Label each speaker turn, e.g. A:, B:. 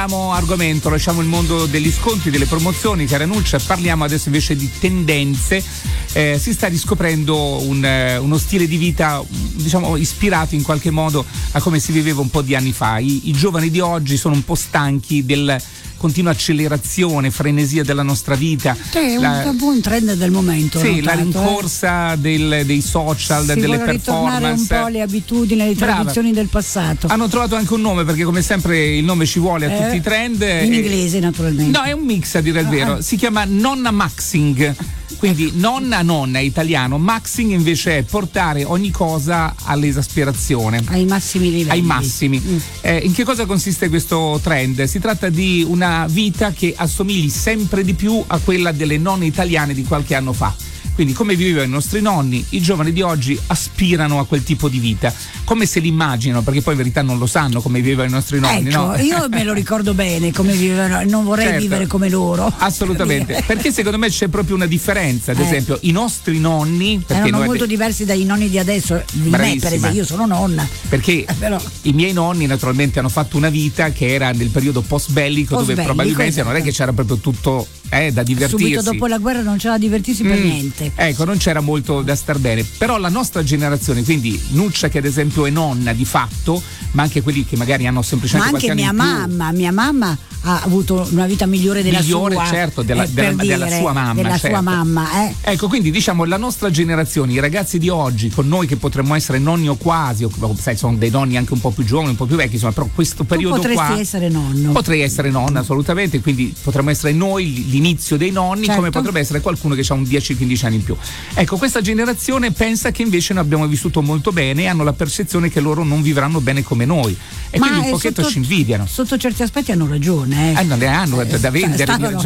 A: Argomento, lasciamo il mondo degli sconti, delle promozioni, cara Nuccia, parliamo adesso invece di tendenze. Si sta riscoprendo uno stile di vita, diciamo, ispirato in qualche modo a come si viveva un po' di anni fa. I giovani di oggi sono un po' stanchi del continua accelerazione, frenesia della nostra vita.
B: È un buon trend del momento.
A: Sì,
B: notato,
A: la rincorsa dei social,
B: si
A: delle
B: vuole ritornare un po' alle abitudini, alle tradizioni del passato.
A: Hanno trovato anche un nome, perché come sempre il nome ci vuole a tutti i trend.
B: In inglese, naturalmente.
A: No, è un mix, a dire il vero. Si chiama nonna maxing. Quindi nonna è italiano, maxing invece è portare ogni cosa all'esasperazione.
B: Ai massimi livelli.
A: Ai massimi. In che cosa consiste questo trend? Si tratta di una vita che assomigli sempre di più a quella delle nonne italiane di qualche anno fa. Quindi come vivevano i nostri nonni, i giovani di oggi aspirano a quel tipo di vita, come se l'immaginano, perché poi in verità non lo sanno come vivevano i nostri nonni.
B: Ecco,
A: no?
B: Io me lo ricordo bene come vivevano, non vorrei vivere come loro.
A: Assolutamente, perché secondo me c'è proprio una differenza. Ad esempio, i nostri nonni
B: erano molto diversi dai nonni di adesso, di me per esempio, io sono nonna.
A: Perché
B: però
A: i miei nonni naturalmente hanno fatto una vita che era nel periodo post-bellico, dove probabilmente non è che c'era proprio tutto da divertirsi.
B: Subito dopo la guerra non c'era da divertirsi per niente.
A: Ecco, non c'era molto da star bene. Però la nostra generazione, quindi Nuccia che ad esempio è nonna di fatto, ma anche quelli che magari hanno semplicemente
B: qualche anno in più. Mia mamma ha avuto una vita migliore della sua.
A: Certo, della sua mamma.
B: Della sua mamma,
A: Ecco, quindi diciamo la nostra generazione, i ragazzi di oggi, con noi che potremmo essere nonni o quasi, sai, sono dei nonni anche un po' più giovani, un po' più vecchi, insomma, però questo periodo
B: tu potresti essere nonno.
A: Potrei essere nonna, assolutamente, quindi potremmo essere noi l'inizio dei nonni, come potrebbe essere qualcuno che ha un 10-15 anni in più. Ecco, questa generazione pensa che invece noi abbiamo vissuto molto bene e hanno la percezione che loro non vivranno bene come noi, e quindi un pochetto ci invidiano.
B: Sotto certi aspetti hanno ragione.
A: Non ne hanno da vendere.